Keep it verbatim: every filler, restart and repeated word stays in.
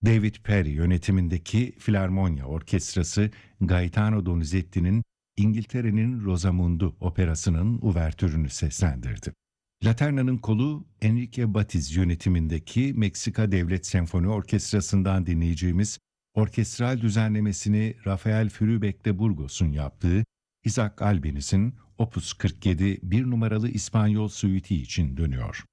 David Perry yönetimindeki Filarmonya Orkestrası, Gaetano Donizetti'nin İngiltere'nin Rosamundu operasının uvertürünü seslendirdi. Laterna'nın kolu, Enrique Batiz yönetimindeki Meksika Devlet Senfoni Orkestrası'ndan dinleyeceğimiz orkestral düzenlemesini Rafael Fürübek de Burgos'un yaptığı Isaac Albéniz'in Opus kırk yedi bir numaralı İspanyol suiti için dönüyor.